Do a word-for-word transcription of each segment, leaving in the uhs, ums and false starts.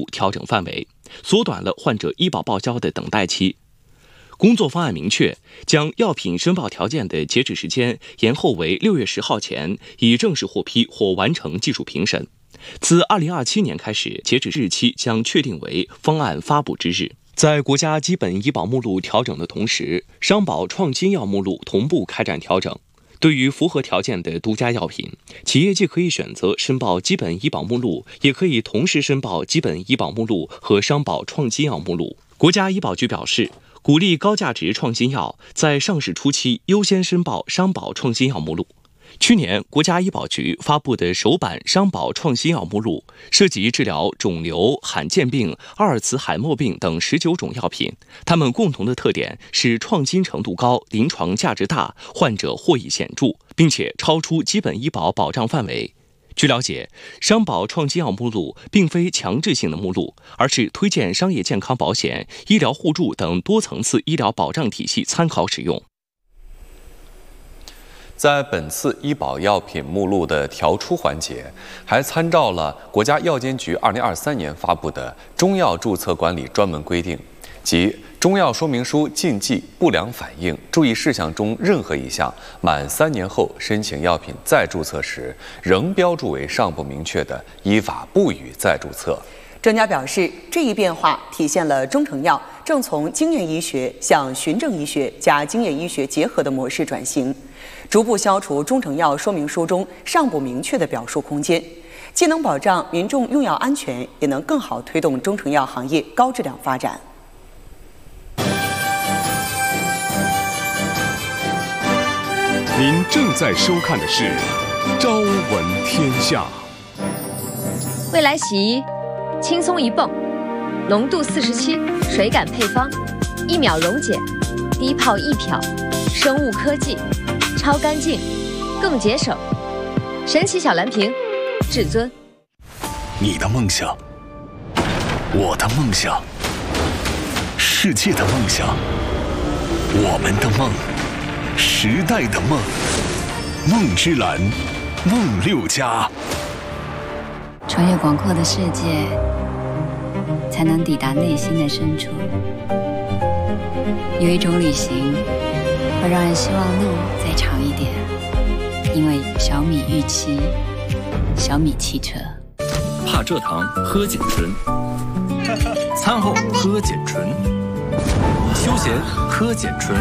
调整范围，缩短了患者医保报销的等待期。工作方案明确，将药品申报条件的截止时间延后为六月十号前已正式获批或完成技术评审。自二零二七年开始，截止日期将确定为方案发布之日。在国家基本医保目录调整的同时，商保创新药目录同步开展调整。对于符合条件的独家药品，企业既可以选择申报基本医保目录，也可以同时申报基本医保目录和商保创新药目录。国家医保局表示，鼓励高价值创新药在上市初期优先申报商保创新药目录。去年，国家医保局发布的首版商保创新药目录涉及治疗肿瘤、罕见病、阿尔茨海默病等十九种药品，它们共同的特点是创新程度高、临床价值大、患者获益显著，并且超出基本医保保障范围。据了解，商保创新药目录并非强制性的目录，而是推荐商业健康保险、医疗互助等多层次医疗保障体系参考使用。 在本次医保药品目录的调出环节，还参照了国家药监局二零二三年发布的《中药注册管理专门规定》，即中药说明书禁忌、不良反应、注意事项中任何一项，满三年后申请药品再注册时，仍标注为尚不明确的，依法不予再注册。 专家表示，这一变化体现了中成药正从经验医学向循证医学加经验医学结合的模式转型，逐步消除中成药说明书中尚不明确的表述空间，既能保障民众用药安全，也能更好推动中成药行业高质量发展。 您正在收看的是《朝闻天下》。 未来洗衣，轻松一泵，浓度四十七，水感配方，一秒溶解，低泡一漂，生物科技，超干净，更节省。神奇小蓝瓶，至尊。 你的梦想，我的梦想，世界的梦想，我们的梦。时代的梦，梦之蓝，梦六家。 穿越广阔的世界，才能抵达内心的深处。有一种旅行，会让人希望路再长一点，因为小米预期，小米汽车。 怕蔗糖喝碱醇，餐后喝碱醇，休闲喝碱醇。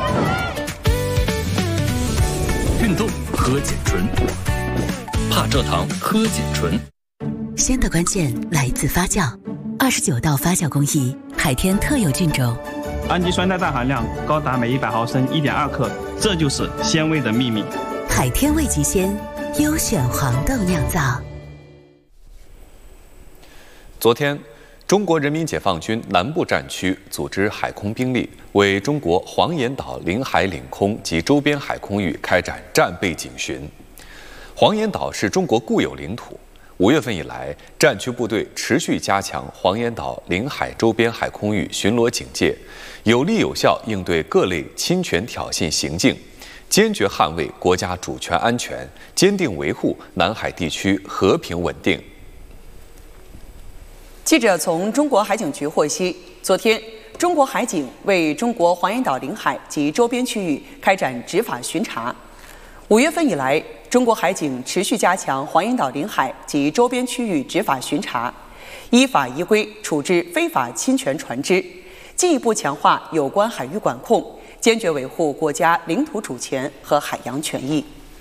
运动喝碱醇，怕蔗糖喝碱醇。 鲜的关键来自发酵，二十九道发酵工艺，海天特有菌种， 氨基酸的氮含量高达每一百毫升一点二克，这就是鲜味的秘密。 海天味极鲜，优选黄豆酿造。 昨天，中国人民解放军南部战区组织海空兵力为中国黄岩岛领海领空及周边海空域开展战备警巡。黄岩岛是中国固有领土，五月份以来，战区部队持续加强黄岩岛领海周边海空域巡逻警戒，有力有效应对各类侵权挑衅行径，坚决捍卫国家主权安全，坚定维护南海地区和平稳定。 记者从中国海警局获悉，昨天，中国海警为中国黄岩岛领海及周边区域开展执法巡查。五月份以来，中国海警持续加强黄岩岛领海及周边区域执法巡查，依法依规处置非法侵权船只，进一步强化有关海域管控，坚决维护国家领土主权和海洋权益。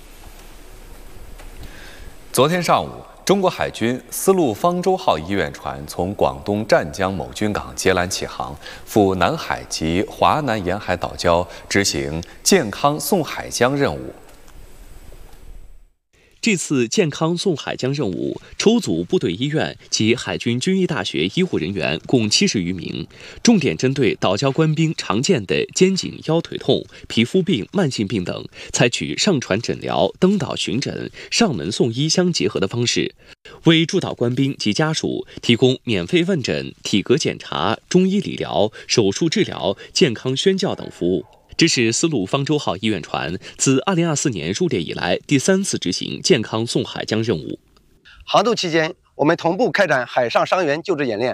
昨天上午，中国海军丝路方舟号医院船从广东湛江某军港接缆起航，赴南海及华南沿海岛礁执行健康送海疆任务。 这次健康送海疆任务抽组部队医院及海军军医大学医护人员共七十余名，重点针对岛礁官兵常见的肩颈腰腿痛、皮肤病、慢性病等，采取上船诊疗、登岛巡诊、上门送医相结合的方式，为驻岛官兵及家属提供免费问诊、体格检查、中医理疗、手术治疗、健康宣教等服务。这是丝路方舟号医院船自二零二四年入列以来第三次执行健康送海疆任务。 航渡期间，我们同步开展海上伤员救治演练，